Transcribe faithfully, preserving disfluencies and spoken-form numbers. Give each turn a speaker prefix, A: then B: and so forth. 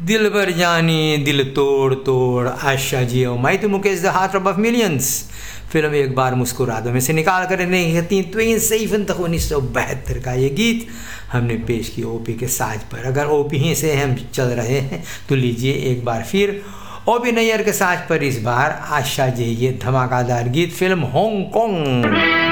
A: दिल भर जानी दिल तोड़ तोड़ आशा जी और मैं तो Mukesh the heart of millions film एक बार मुस्कुरा दो में से निकाल कर नहीं तो सही फिल्म तक उन्नीस सौ बहत्तर का ये गीत हमने पेश किया ओपी के साज पर। अगर ओपी ही से हम चल रहे हैं तो लीजिए एक बार फिर ओपी नैयर के साज पर इस बार आशा जी ये धमाकेदार गीत फिल्म हांगकांग।